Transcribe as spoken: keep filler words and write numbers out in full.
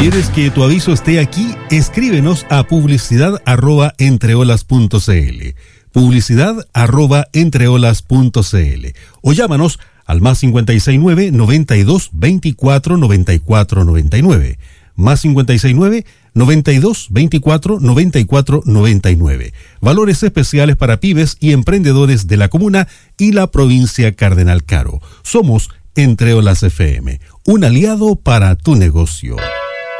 ¿Quieres que tu aviso esté aquí? Escríbenos a publicidad arroba entreolas punto cl, publicidad arroba entreolas punto cl, o llámanos al más cincuenta y seis nueve, noventa y dos, veinticuatro, noventa y cuatro, noventa y nueve, más cincuenta y seis nueve, noventa y dos, veinticuatro, noventa y cuatro, noventa y nueve. Valores especiales para pymes y emprendedores de la comuna y la provincia Cardenal Caro. Somos Entreolas F M, un aliado para tu negocio.